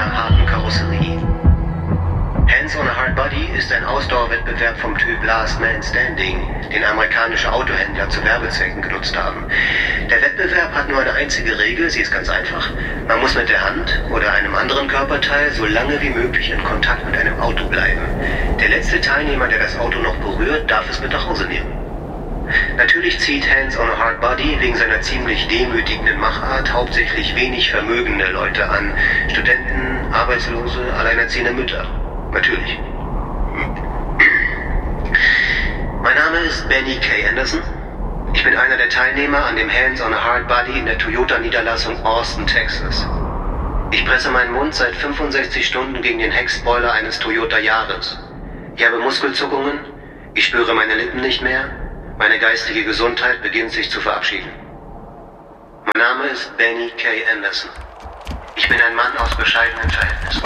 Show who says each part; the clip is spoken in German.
Speaker 1: einer harten Karosserie. Hands on a Hard Body ist ein Ausdauerwettbewerb vom Typ Last Man Standing, den amerikanische Autohändler zu Werbezwecken genutzt haben. Der Wettbewerb hat nur eine einzige Regel, sie ist ganz einfach. Man muss mit der Hand oder einem anderen Körperteil so lange wie möglich in Kontakt mit einem Auto bleiben. Der letzte Teilnehmer, der das Auto noch berührt, darf es mit nach Hause nehmen. Natürlich zieht Hands on a Hard Body wegen seiner ziemlich demütigenden Machart hauptsächlich wenig vermögende Leute an. Studenten, Arbeitslose, alleinerziehende Mütter. Natürlich. Mein Name ist Benny K. Anderson. Ich bin einer der Teilnehmer an dem Hands on a Hard Body in der Toyota-Niederlassung Austin, Texas. Ich presse meinen Mund seit 65 Stunden gegen den Heckspoiler eines Toyota Yaris. Ich habe Muskelzuckungen, ich spüre meine Lippen nicht mehr, meine geistige Gesundheit beginnt sich zu verabschieden. Mein Name ist Benny K. Anderson. Ich bin ein Mann aus bescheidenen Verhältnissen.